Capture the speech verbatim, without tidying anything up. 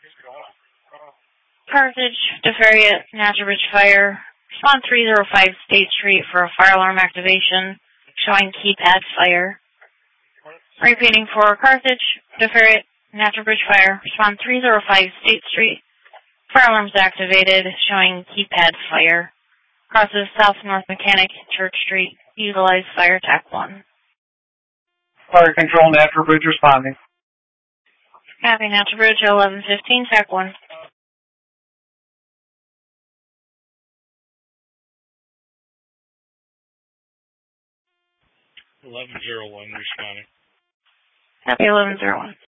Carthage, DeFerriot, Natural Bridge Fire. Respond three oh five State Street for a fire alarm activation showing keypad fire. Repeating for Carthage, DeFerriot, Natural Bridge Fire. Respond three oh five State Street. Fire alarms activated showing keypad fire. Crosses South North Mechanic, Church Street. Utilize fire tac one. Fire Control, Natural Bridge responding. Copy, Natural Bridge, eleven fifteen, tac one. eleven oh one responding. Copy, eleven oh one.